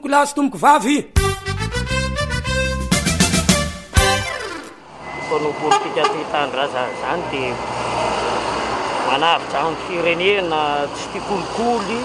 lahy sy tomboko vavy. Fanaova politika ty tanindrazana zany dia manavitra amin'ny firenena tsy tia kolikoly,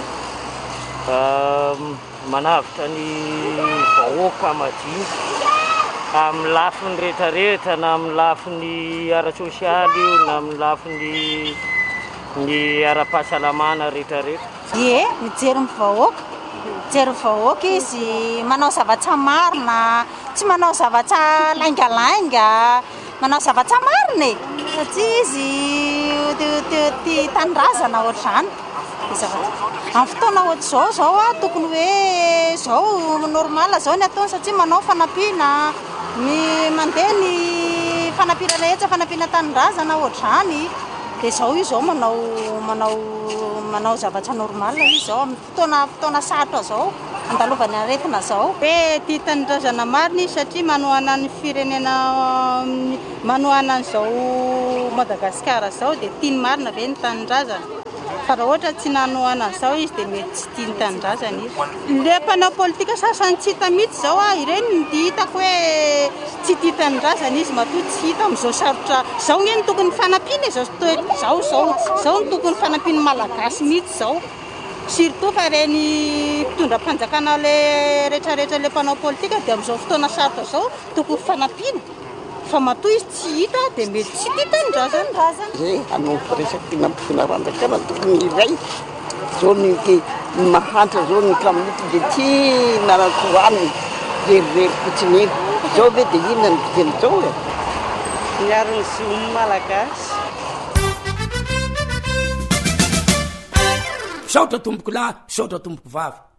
manavitra ny vahoaka madinika amin'ny lafiny rehetrarehetra, na amin'ny lafiny ara-sosialy io, na amin'ny lafiny ny ara-pahasalamana rehetrarehetra. Ie, mijery ny vahoaka, mijery ny vahoaka izy manao zavatra marina, tsy manao zavatra laingalainga, manao zavatra marina e, satria izy tia tanindrazana ohatr'izany. Amin'ny fotoana ohatr'izao zao a tokony hoe zao normala zao ny ataony, satria manao fanampiana, mandeha ny fanampiana rehetra, fanampiana tanindrazana ohatr'izany. Dia zao izy zao manao zavatra normal izy zao amin'ny fotoana sarotra zao, andalovany aretina zao. Tia tanindrazana marina izy satria manohana ny firenena, manohana an'izao Madagasikara zao dia tiany marina ve ny tanindrazana. Fa raha ohatra tsy nanohana an'izao izy dia mety tsy tia ny tanindrazana izy. Ilay mpanao politika sasany tsy hita mihitsy zao ireny ny hitako hoe tsy tia tanindrazana izy, matoa tsy hita amin'izao sarotra zao. Ny tokony fanampiana zao ny tokony fanampiana malagasy mihitsy zao. Surtout fa reny mpitondram-panjakana le rehetrarehetra le mpanao politika dia amin'izao fotoana sarotra zao tokony fanampiana. Fa matoa izy tsy hita dia mety tsy tia tanindrazana. Hanao firesaky nampifinarandrakana tokony iray zao ny mahantra zao ny kaminity dia tia narakoraniny rerirery fotsiny eny zao ve dia inona ny fiteny zao e miaro ny siomy malagasy. Saotra tomboko lahy, saotra tomboko vavy.